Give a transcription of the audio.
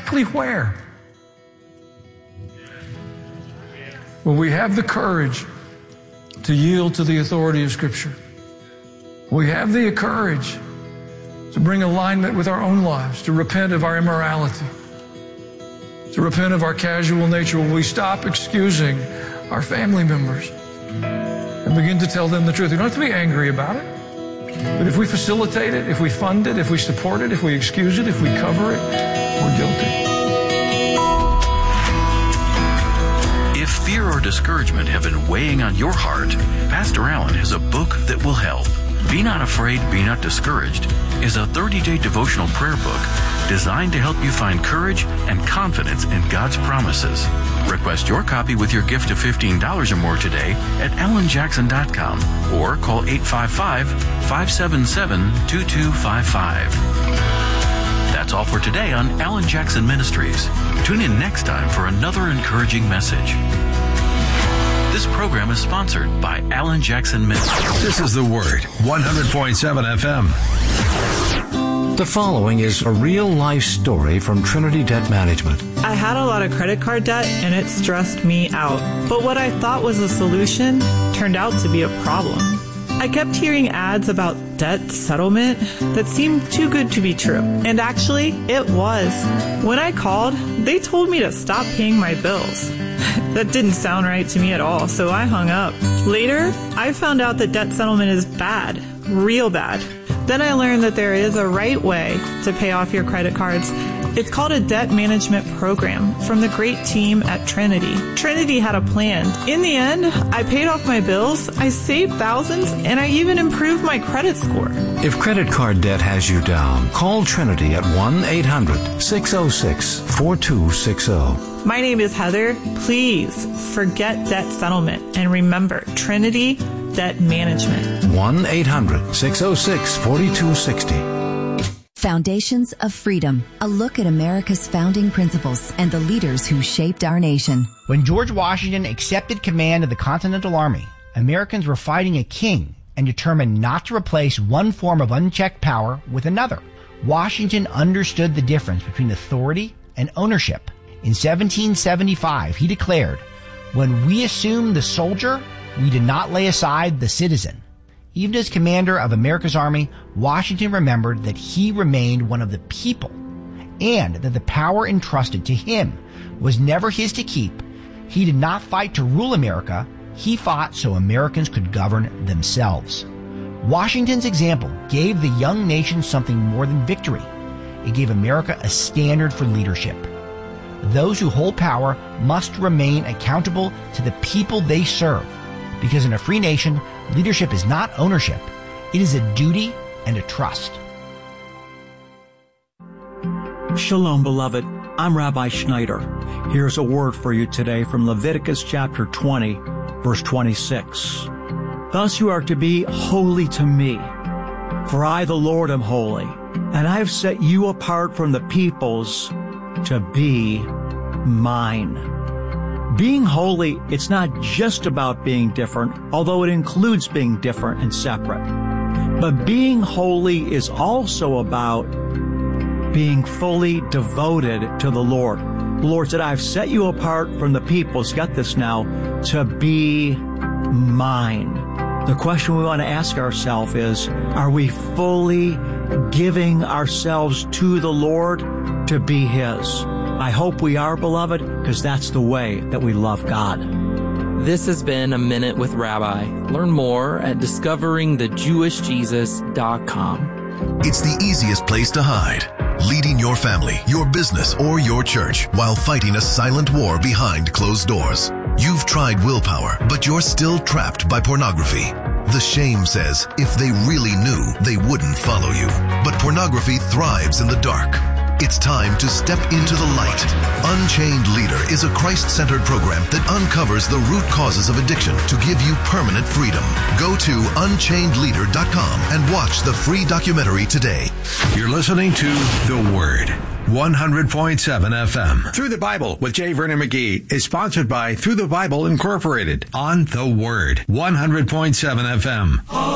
exactly where. When we have the courage to yield to the authority of Scripture, we have the courage to bring alignment with our own lives, to repent of our immorality, to repent of our casual nature, when we stop excusing our family members and begin to tell them the truth. You don't have to be angry about it, but if we facilitate it, if we fund it, if we support it, if we excuse it, if we cover it, we're guilty. If fear or discouragement have been weighing on your heart, Pastor Allen has a book that will help. Be Not Afraid, Be Not Discouraged is a 30-day devotional prayer book designed to help you find courage and confidence in God's promises. Request your copy with your gift of $15 or more today at AlanJackson.com or call 855-577-2255. That's all for today on Alan Jackson Ministries. Tune in next time for another encouraging message. This program is sponsored by Alan Jackson Ministries. This is The Word, 100.7 FM. The following is a real-life story from Trinity Debt Management. I had a lot of credit card debt, and it stressed me out. But what I thought was a solution turned out to be a problem. I kept hearing ads about debt settlement that seemed too good to be true. And actually, it was. When I called, they told me to stop paying my bills. That didn't sound right to me at all, so I hung up. Later, I found out that debt settlement is bad, real bad. Then I learned that there is a right way to pay off your credit cards. It's called a debt management program from the great team at Trinity. Trinity had a plan. In the end, I paid off my bills, I saved thousands, and I even improved my credit score. If credit card debt has you down, call Trinity at 1-800-606-4260. My name is Heather. Please forget debt settlement and remember Trinity Debt Management. 1-800-606-4260. Foundations of Freedom, a look at America's founding principles and the leaders who shaped our nation. When George Washington accepted command of the Continental Army, Americans were fighting a king and determined not to replace one form of unchecked power with another. Washington understood the difference between authority and ownership. In 1775, he declared, "When we assume the soldier, we did not lay aside the citizen." Even as commander of America's army, Washington remembered that he remained one of the people and that the power entrusted to him was never his to keep. He did not fight to rule America. He fought so Americans could govern themselves. Washington's example gave the young nation something more than victory. It gave America a standard for leadership. Those who hold power must remain accountable to the people they serve, because in a free nation, leadership is not ownership. It is a duty and a trust. Shalom, beloved. I'm Rabbi Schneider. Here's a word for you today from Leviticus chapter 20, verse 26. Thus you are to be holy to me, for I, the Lord, am holy, and I have set you apart from the peoples to be mine. Being holy, it's not just about being different, although it includes being different and separate. But being holy is also about being fully devoted to the Lord. The Lord said, I've set you apart from the peoples, get this now, to be mine. The question we want to ask ourselves is, are we fully giving ourselves to the Lord to be His? I hope we are, beloved, because that's the way that we love God. This has been A Minute with Rabbi. Learn more at discoveringthejewishjesus.com. It's the easiest place to hide. Leading your family, your business, or your church while fighting a silent war behind closed doors. You've tried willpower, but you're still trapped by pornography. The shame says if they really knew, they wouldn't follow you. But pornography thrives in the dark. It's time to step into the light. Unchained Leader is a Christ-centered program that uncovers the root causes of addiction to give you permanent freedom. Go to unchainedleader.com and watch the free documentary today. You're listening to The Word, 100.7 FM. Through the Bible with J. Vernon McGee is sponsored by Through the Bible Incorporated on The Word, 100.7 FM.